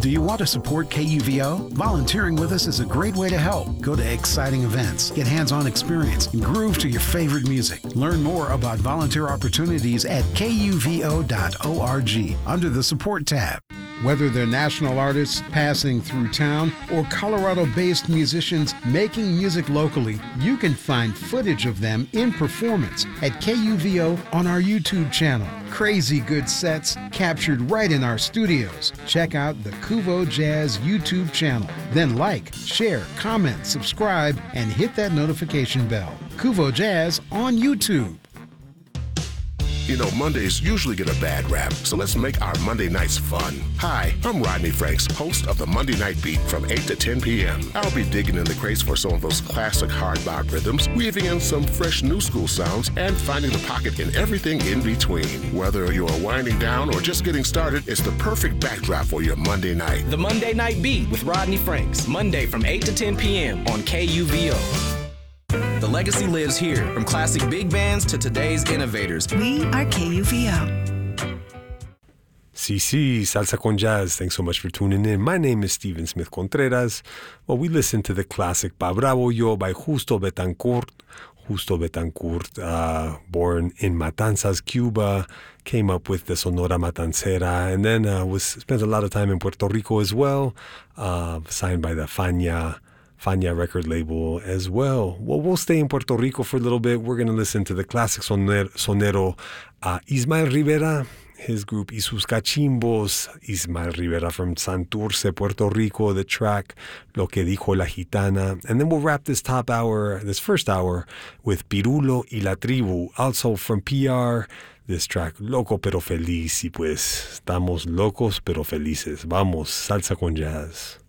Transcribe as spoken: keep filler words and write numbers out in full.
Do you want to support K U V O? Volunteering with us is a great way to help. Go to exciting events, get hands-on experience, and groove to your favorite music. Learn more about volunteer opportunities at K U V O dot org under the Support tab. Whether they're national artists passing through town or Colorado-based musicians making music locally, you can find footage of them in performance at K U V O on our YouTube channel. Crazy good sets captured right in our studios. Check out the Kuvo Jazz YouTube channel. Then like, share, comment, subscribe, and hit that notification bell. Kuvo Jazz on YouTube. You know, Mondays usually get a bad rap, so let's make our Monday nights fun. Hi, I'm Rodney Franks, host of the Monday Night Beat from eight to ten p.m. I'll be digging in the crates for some of those classic hard bop rhythms, weaving in some fresh new school sounds, and finding the pocket in everything in between. Whether you're winding down or just getting started, it's the perfect backdrop for your Monday night. The Monday Night Beat with Rodney Franks, Monday from eight to ten p.m. on K U V O. The legacy lives here, from classic big bands to today's innovators. We are K U V O. Sí, sí, Salsa con Jazz. Thanks so much for tuning in. My name is Steven Smith Contreras. Well, we listened to the classic Pa Bravo Yo by Justo Betancourt. Justo Betancourt, uh, born in Matanzas, Cuba, came up with the Sonora Matancera, and then uh, was spent a lot of time in Puerto Rico as well, uh, signed by the Fania Fania record label as well. Well, we'll stay in Puerto Rico for a little bit. We're going to listen to the classic soner- sonero uh, Ismael Rivera, his group Y Sus Cachimbos. Ismael Rivera from Santurce, Puerto Rico, the track Lo Que Dijo La Gitana. And then we'll wrap this top hour, this first hour, with Pirulo y La Tribu, also from P R. This track, Loco Pero Feliz. Y pues, estamos locos pero felices. Vamos, Salsa con Jazz.